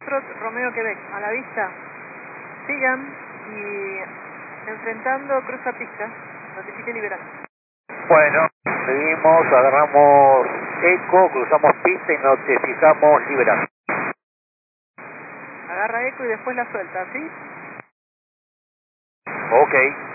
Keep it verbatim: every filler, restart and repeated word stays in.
Foxtrot, Romeo, Quebec, a la vista. Sigan y enfrentando cruza pista. Notifique liberar. Bueno, seguimos, agarramos eco, cruzamos pista y notificamos liberar. Agarra eco y después la suelta, ¿sí? Ok.